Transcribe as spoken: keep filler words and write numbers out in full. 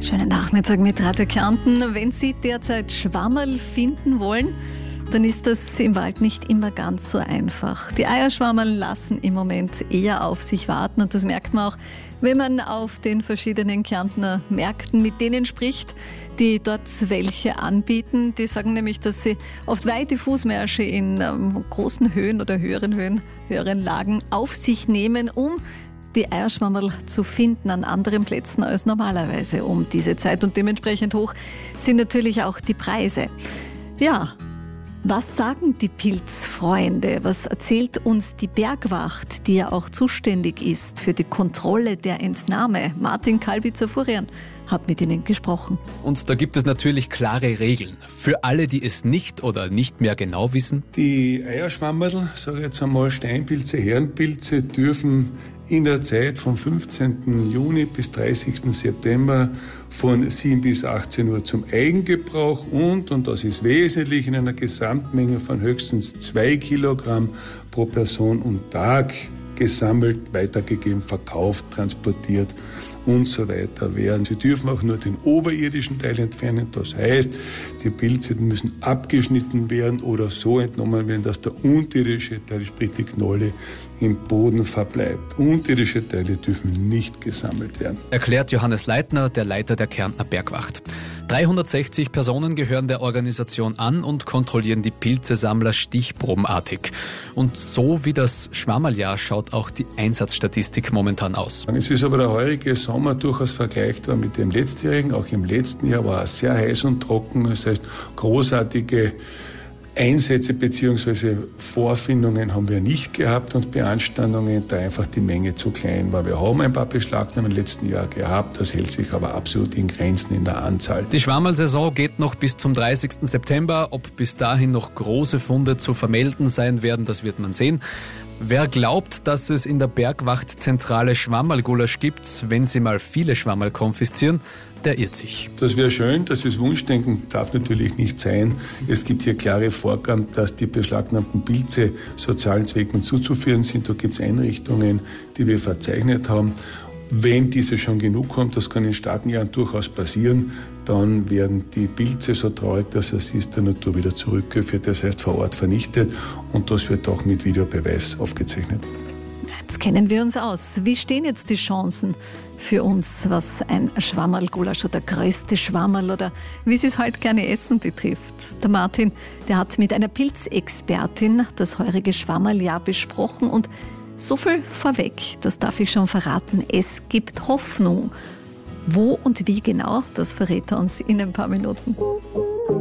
Schönen Nachmittag mit Radio Kärnten. Wenn Sie derzeit Schwammerl finden wollen, dann ist das im Wald nicht immer ganz so einfach. Die Eierschwammerl lassen im Moment eher auf sich warten und das merkt man auch, wenn man auf den verschiedenen Kärntner Märkten mit denen spricht, die dort welche anbieten. Die sagen nämlich, dass sie oft weite Fußmärsche in ähm, großen Höhen oder höheren Höhen, höheren Lagen auf sich nehmen, um die Eierschwammerl zu finden an anderen Plätzen als normalerweise um diese Zeit. Und dementsprechend hoch sind natürlich auch die Preise. Ja, was sagen die Pilzfreunde? Was erzählt uns die Bergwacht, die ja auch zuständig ist für die Kontrolle der Entnahme? Martin Kalbitzer-Furian hat mit ihnen gesprochen. Und da gibt es natürlich klare Regeln. Für alle, die es nicht oder nicht mehr genau wissen. Die Eierschwammerl, sage ich jetzt einmal Steinpilze, Herrenpilze, dürfen in der Zeit vom fünfzehnten Juni bis dreißigsten September von sieben bis achtzehn Uhr zum Eigengebrauch und, und das ist wesentlich, in einer Gesamtmenge von höchstens zwei Kilogramm pro Person und Tag gesammelt, weitergegeben, verkauft, transportiert und so weiter werden. Sie dürfen auch nur den oberirdischen Teil entfernen. Das heißt, die Pilze müssen abgeschnitten werden oder so entnommen werden, dass der unterirdische Teil, sprich die Knolle, im Boden verbleibt. Unterirdische Teile dürfen nicht gesammelt werden. Erklärt Johannes Leitner, der Leiter der Kärntner Bergwacht. dreihundertsechzig Personen gehören der Organisation an und kontrollieren die Pilzesammler stichprobenartig. Und so wie das Schwammerljahr schaut auch die Einsatzstatistik momentan aus. Es ist aber der heurige Sommer durchaus vergleichbar mit dem letztjährigen. Auch im letzten Jahr war es sehr heiß und trocken. Das heißt, großartige Einsätze bzw. Vorfindungen haben wir nicht gehabt und Beanstandungen, da einfach die Menge zu klein war. Wir haben ein paar Beschlagnahmen im letzten Jahr gehabt, das hält sich aber absolut in Grenzen in der Anzahl. Die Schwammerl-Saison geht noch bis zum dreißigsten September. Ob bis dahin noch große Funde zu vermelden sein werden, das wird man sehen. Wer glaubt, dass es in der Bergwachtzentrale Schwammerl-Gulasch gibt, wenn sie mal viele Schwammerl konfiszieren, der irrt sich. Das wäre schön, das ist Wunschdenken, darf natürlich nicht sein. Es gibt hier klare Vorgaben, dass die beschlagnahmten Pilze sozialen Zwecken zuzuführen sind. Da gibt es Einrichtungen, die wir verzeichnet haben. Wenn diese schon genug kommt, das kann in Staatenjahren durchaus passieren, dann werden die Pilze, so traurig dass es ist, der Natur wieder zurückgeführt, das heißt vor Ort vernichtet und das wird auch mit Videobeweis aufgezeichnet. Jetzt kennen wir uns aus. Wie stehen jetzt die Chancen für uns, was ein Schwammerl-Gulasch oder der größte Schwammerl oder wie sie es halt gerne essen betrifft? Der Martin, der hat mit einer Pilzexpertin das heurige Schwammerljahr besprochen und so viel vorweg, das darf ich schon verraten, es gibt Hoffnung. Wo und wie genau, das verrät er uns in ein paar Minuten.